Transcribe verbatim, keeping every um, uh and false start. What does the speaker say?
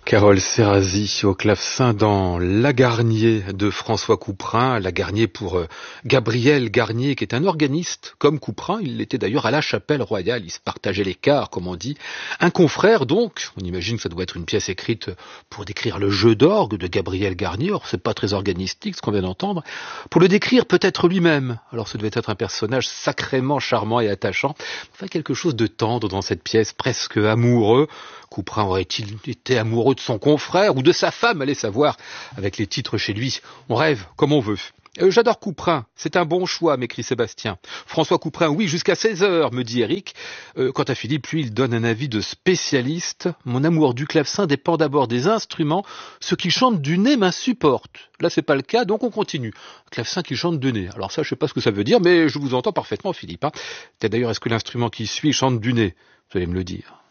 Carole Serrazy au clavecin dans La Garnier de François Couperin. La Garnier pour euh, Gabriel Garnier, qui est un organiste comme Couperin. Il l'était d'ailleurs à la Chapelle Royale. Ils se partageaient l'écart, comme on dit. Un confrère donc. On imagine que ça doit être une pièce écrite pour décrire le jeu d'orgue de Gabriel Garnier. Or, c'est pas très organistique ce qu'on vient d'entendre. Pour le décrire peut-être lui-même. Alors, ce devait être un personnage sacrément charmant et attachant. Enfin, quelque chose de tendre dans cette pièce, presque amoureux. Couperin aurait-il été amoureux de son confrère ou de sa femme, allez savoir, avec les titres chez lui. On rêve comme on veut. Euh, J'adore Couperin, c'est un bon choix, m'écrit Sébastien. François Couperin, oui, jusqu'à seize heures, me dit Eric. Euh, quant à Philippe, lui, il donne un avis de spécialiste. Mon amour du clavecin dépend d'abord des instruments. Ceux qui chantent du nez m'insupportent. Là, c'est pas le cas, donc on continue. Un clavecin qui chante du nez. Alors ça, je sais pas ce que ça veut dire, mais je vous entends parfaitement, Philippe. Hein. D'ailleurs, est-ce que l'instrument qui suit chante du nez? Vous allez me le dire.